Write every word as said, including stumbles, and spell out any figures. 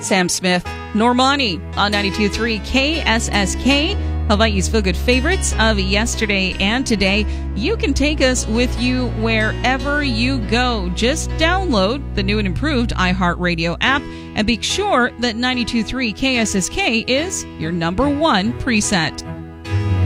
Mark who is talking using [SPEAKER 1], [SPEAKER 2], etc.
[SPEAKER 1] Sam Smith, Normani on ninety-two point three K S S K. Hawaii's Feel Good favorites of yesterday and today. You can take us with you wherever you go. Just download the new and improved iHeartRadio app and be sure that ninety-two point three K S S K is your number one preset.